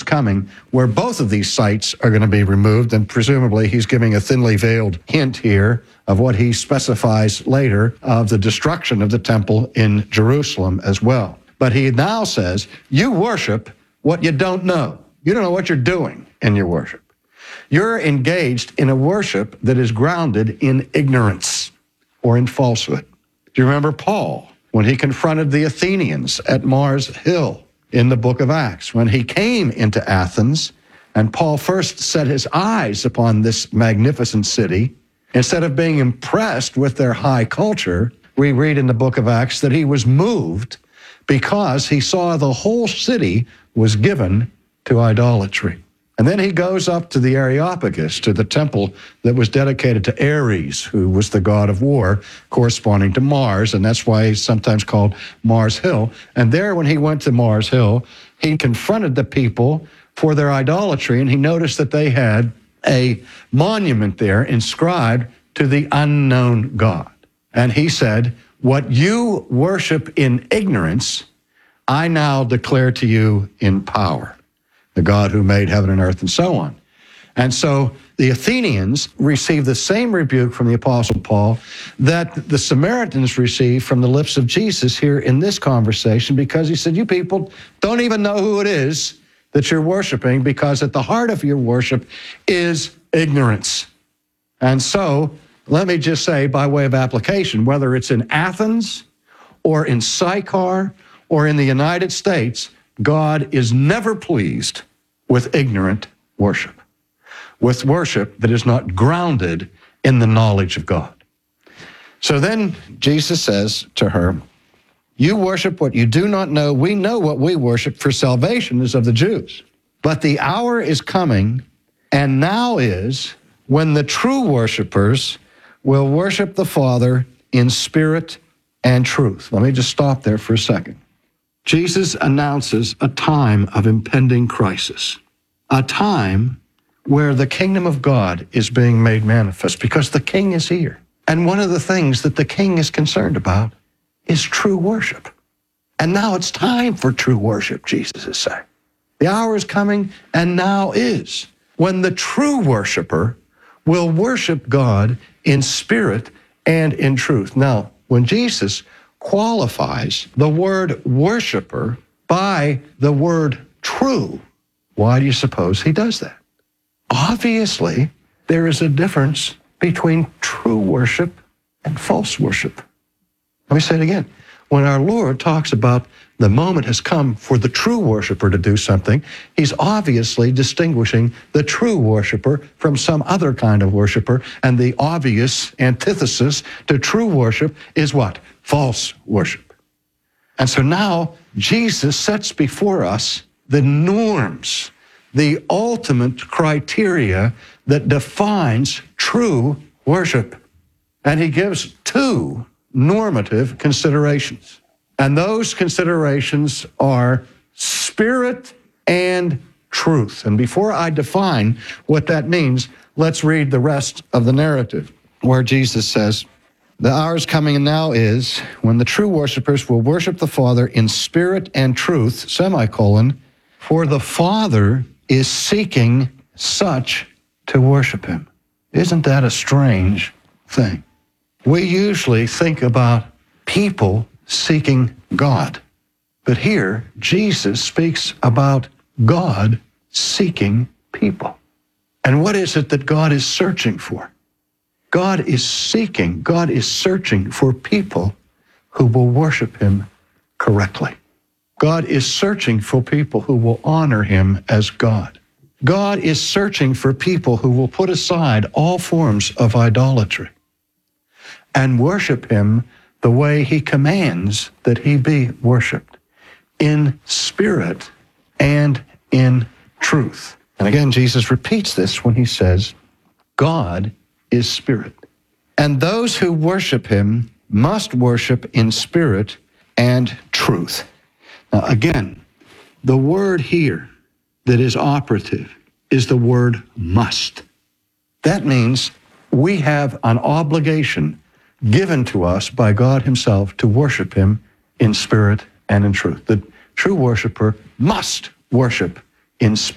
coming where both of these sites are going to be removed, and presumably he's giving a thinly veiled hint here of what he specifies later of the destruction of the temple in Jerusalem as well. But he now says, you worship what you don't know. You don't know what you're doing in your worship. You're engaged in a worship that is grounded in ignorance or in falsehood. Do you remember Paul when he confronted the Athenians at Mars Hill in the book of Acts? When he came into Athens and Paul first set his eyes upon this magnificent city, instead of being impressed with their high culture, we read in the book of Acts that he was moved because he saw the whole city was given to idolatry. And then he goes up to the Areopagus, to the temple that was dedicated to Ares, who was the god of war, corresponding to Mars, and that's why he's sometimes called Mars Hill. And there, when he went to Mars Hill, he confronted the people for their idolatry, and he noticed that they had a monument there inscribed to the unknown God. And he said, what you worship in ignorance, I now declare to you in power. The God who made heaven and earth and so on. And so the Athenians received the same rebuke from the Apostle Paul that the Samaritans received from the lips of Jesus here in this conversation, because he said, you people don't even know who it is that you're worshiping, because at the heart of your worship is ignorance. And so let me just say, by way of application, whether it's in Athens or in Sychar or in the United States, God is never pleased with ignorant worship, with worship that is not grounded in the knowledge of God. So then Jesus says to her, you worship what you do not know. We know what we worship, for salvation is of the Jews. But the hour is coming, and now is, when the true worshipers will worship the Father in spirit and truth. Let me just stop there for a second. Jesus announces a time of impending crisis, a time where the kingdom of God is being made manifest, because the king is here. And one of the things that the king is concerned about is true worship. And now it's time for true worship, Jesus is saying. The hour is coming, and now is, when the true worshiper will worship God in spirit and in truth. Now, when Jesus qualifies the word worshiper by the word true, why do you suppose he does that? Obviously, there is a difference between true worship and false worship. Let me say it again. When our Lord talks about the moment has come for the true worshiper to do something, he's obviously distinguishing the true worshiper from some other kind of worshiper, and the obvious antithesis to true worship is what? False worship. And so now Jesus sets before us the norms, the ultimate criteria that defines true worship. And he gives two normative considerations. And those considerations are spirit and truth. And before I define what that means, let's read the rest of the narrative, where Jesus says, the hour is coming, and now is, when the true worshipers will worship the Father in spirit and truth, semicolon, for the Father is seeking such to worship him. Isn't that a strange thing? We usually think about people seeking God. But here, Jesus speaks about God seeking people. And what is it that God is searching for? God is searching for people who will worship him correctly. God is searching for people who will honor him as God. God is searching for people who will put aside all forms of idolatry and worship him the way he commands that he be worshiped, in spirit and in truth. And again, Jesus repeats this when he says, God is spirit, and those who worship him must worship in spirit and truth. Now again, the word here that is operative is the word must. That means we have an obligation given to us by God himself to worship him in spirit and in truth. The true worshiper must worship in spirit